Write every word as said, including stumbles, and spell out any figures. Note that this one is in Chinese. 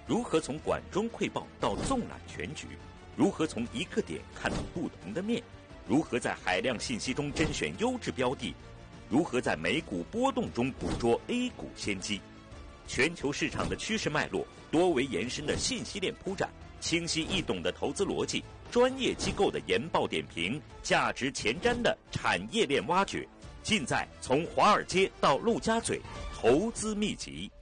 如何从管中窥豹到纵览全局？如何从一个点看到不同的面？如何在海量信息中甄选优质标的？如何在美股波动中捕捉 A 股先机？全球市场的趋势脉络，多维延伸的信息链铺展，清晰易懂的投资逻辑，专业机构的研报点评，价值前瞻的产业链挖掘，尽在从华尔街到陆家嘴投资秘籍。